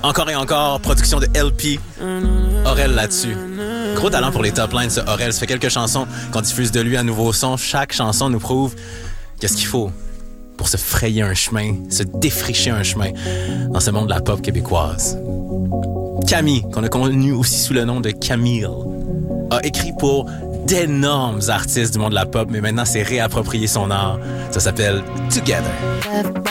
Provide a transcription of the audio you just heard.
Encore et encore, production de LP. Aurel là-dessus. Gros talent pour les top lines, ce Aurel. Ça fait quelques chansons qu'on diffuse de lui à nouveau son. Chaque chanson nous prouve qu'est-ce qu'il faut pour se frayer un chemin, se défricher un chemin dans ce monde de la pop québécoise. Camille, qu'on a connu aussi sous le nom de Camille, a écrit pour d'énormes artistes du monde de la pop, mais maintenant c'est réapproprié son art. Ça s'appelle Together.